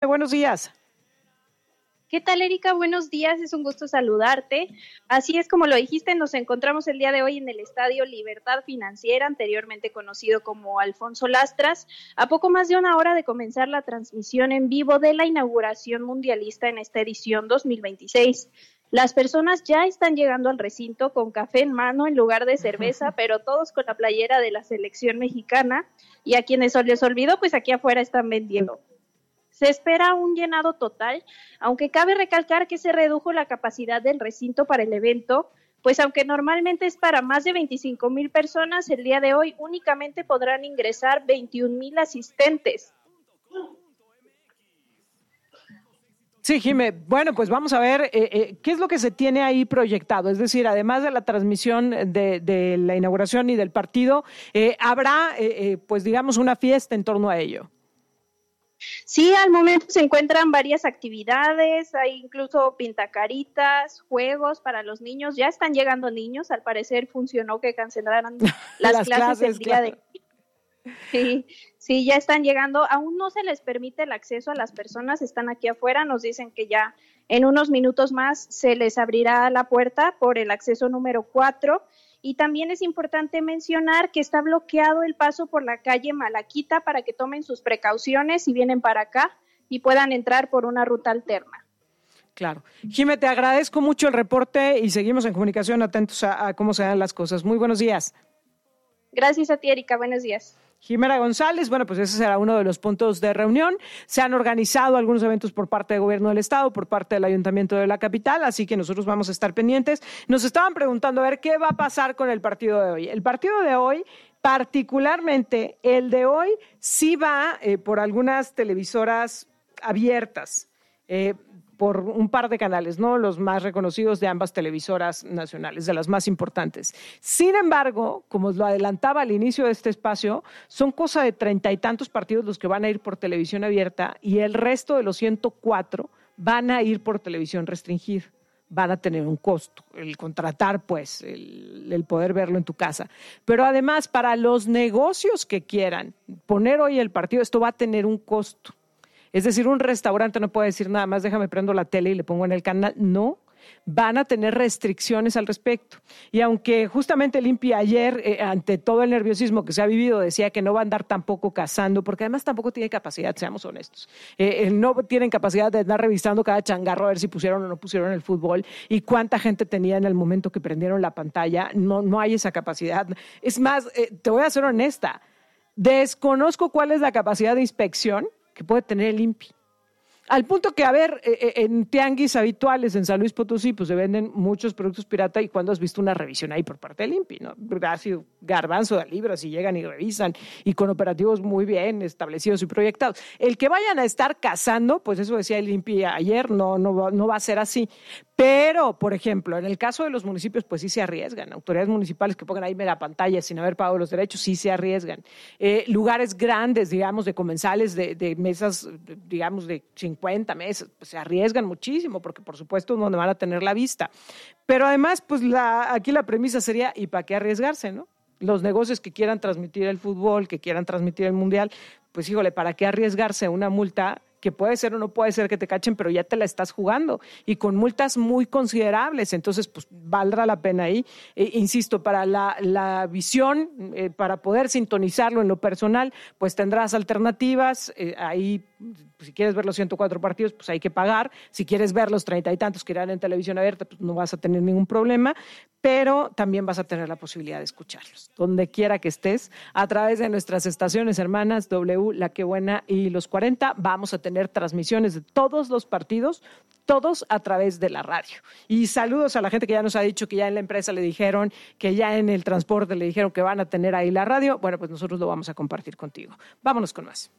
buenos días. ¿Qué tal, Erika? Buenos días, es un gusto saludarte. Así es, como lo dijiste, nos encontramos el día de hoy en el Estadio Libertad Financiera, anteriormente conocido como Alfonso Lastras, a poco más de una hora de comenzar la transmisión en vivo de la inauguración mundialista en esta edición 2026. Las personas ya están llegando al recinto con café en mano en lugar de cerveza, pero todos con la playera de la selección mexicana, y a quienes se les olvidó, pues aquí afuera están vendiendo. Se espera un llenado total, aunque cabe recalcar que se redujo la capacidad del recinto para el evento, pues aunque normalmente es para más de 25,000 personas, el día de hoy únicamente podrán ingresar 21,000 asistentes. Sí, Jimé, bueno, pues vamos a ver qué es lo que se tiene ahí proyectado. Es decir, además de la transmisión de la inauguración y del partido, habrá, pues digamos, una fiesta en torno a ello. Sí, al momento se encuentran varias actividades, hay incluso pintacaritas, juegos para los niños, ya están llegando niños, al parecer funcionó que cancelaran las clases el día de hoy. Sí, ya están llegando, aún no se les permite el acceso a las personas, están aquí afuera, nos dicen que ya en unos minutos más se les abrirá la puerta por el acceso número 4. Y también es importante mencionar que está bloqueado el paso por la calle Malaquita para que tomen sus precauciones si vienen para acá y puedan entrar por una ruta alterna. Claro. Jimé, te agradezco mucho el reporte y seguimos en comunicación atentos a cómo se dan las cosas. Muy buenos días. Gracias a ti, Erika. Buenos días. Jimena González, bueno, pues ese será uno de los puntos de reunión. Se han organizado algunos eventos por parte del gobierno del estado, por parte del ayuntamiento de la capital, así que nosotros vamos a estar pendientes. Nos estaban preguntando a ver qué va a pasar con el partido de hoy. El partido de hoy, particularmente el de hoy, sí va por algunas televisoras abiertas, por un par de canales, ¿no? Los más reconocidos de ambas televisoras nacionales, de las más importantes. Sin embargo, como lo adelantaba al inicio de este espacio, son cosa de 30 y tantos partidos los que van a ir por televisión abierta y el resto de los 104 van a ir por televisión restringida. Van a tener un costo, el contratar, pues, el poder verlo en tu casa. Pero además, para los negocios que quieran poner hoy el partido, esto va a tener un costo. Es decir, un restaurante no puede decir nada más, déjame prendo la tele y le pongo en el canal. No, van a tener restricciones al respecto. Y aunque justamente el INPI ayer, ante todo el nerviosismo que se ha vivido, decía que no va a andar tampoco cazando, porque además tampoco tiene capacidad, seamos honestos. No tienen capacidad de andar revisando cada changarro a ver si pusieron o no pusieron el fútbol y cuánta gente tenía en el momento que prendieron la pantalla. No hay esa capacidad. Es más, te voy a ser honesta, desconozco cuál es la capacidad de inspección que puede tener el INPI. Al punto que, a ver, en tianguis habituales en San Luis Potosí, pues se venden muchos productos pirata y cuando has visto una revisión ahí por parte del INPI, ¿no? Ha sido garbanzo de libras y llegan y revisan y con operativos muy bien establecidos y proyectados. El que vayan a estar cazando, pues eso decía el INPI ayer, no va a ser así. Pero, por ejemplo, en el caso de los municipios, pues sí se arriesgan. Autoridades municipales que pongan ahí mega pantalla sin haber pagado los derechos, sí se arriesgan. Lugares grandes, digamos, de comensales, de mesas, digamos, de 50 mesas, pues se arriesgan muchísimo porque, por supuesto, es donde van a tener la vista. Pero además, pues aquí la premisa sería, ¿y para qué arriesgarse, no? Los negocios que quieran transmitir el fútbol, que quieran transmitir el mundial, pues híjole, ¿para qué arriesgarse a una multa que puede ser o no puede ser que te cachen, pero ya te la estás jugando y con multas muy considerables? Entonces, pues valdrá la pena ahí. Insisto, para la visión, para poder sintonizarlo en lo personal, pues tendrás alternativas. Ahí, si quieres ver los 104 partidos, pues hay que pagar. Si quieres ver los 30 y tantos que irán en televisión abierta, pues no vas a tener ningún problema, pero también vas a tener la posibilidad de escucharlos, donde quiera que estés, a través de nuestras estaciones hermanas W, La Que Buena y Los 40. Vamos a tener transmisiones de todos los partidos, todos a través de la radio. Y saludos a la gente que ya nos ha dicho que ya en la empresa le dijeron, que ya en el transporte le dijeron que van a tener ahí la radio. Bueno, pues nosotros lo vamos a compartir contigo. Vámonos con más.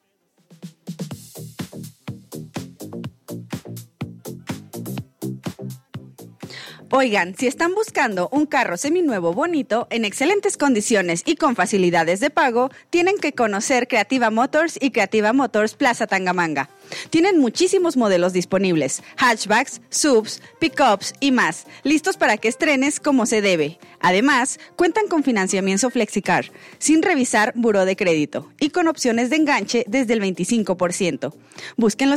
Oigan, si están buscando un carro seminuevo bonito, en excelentes condiciones y con facilidades de pago, tienen que conocer Creativa Motors y Creativa Motors Plaza Tangamanga. Tienen muchísimos modelos disponibles, hatchbacks, SUVs, pickups y más, listos para que estrenes como se debe. Además, cuentan con financiamiento FlexiCar, sin revisar buró de crédito y con opciones de enganche desde el 25%. Búsquenlos